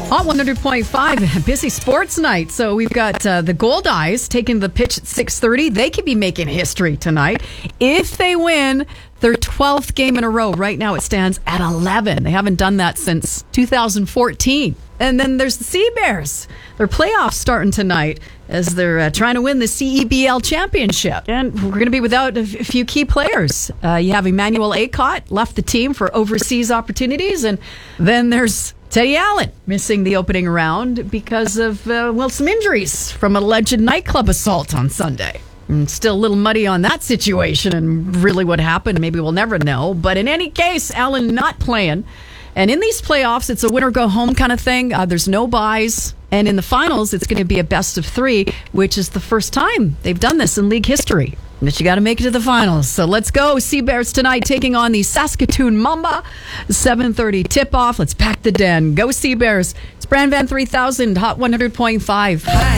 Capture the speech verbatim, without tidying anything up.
Hot one hundred point five, busy sports night. So we've got uh, the Gold Eyes taking the pitch at six thirty. They could be making history tonight if they win their twelfth game in a row. Right now it stands at eleven. They haven't done that since two thousand fourteen. And then there's the Sea Bears. Their playoffs starting tonight as they're uh, trying to win the C E B L championship. And we're going to be without a, f- a few key players. Uh, you have Emmanuel Acott left the team for overseas opportunities. And then there's Teddy Allen missing the opening round because of, uh, well, some injuries from an alleged nightclub assault on Sunday. And still a little muddy on that situation and really what happened. Maybe we'll never know. But in any case, Allen not playing. And in these playoffs, it's a winner-go-home kind of thing. Uh, there's no buys. And in the finals, it's going to be a best of three, which is the first time they've done this in league history. But you got to make it to the finals. So let's go. Sea Bears tonight taking on the Saskatoon Mamba. seven thirty tip-off. Let's pack the den. Go Sea Bears. It's Brand Van three thousand, Hot one hundred point five. Hi.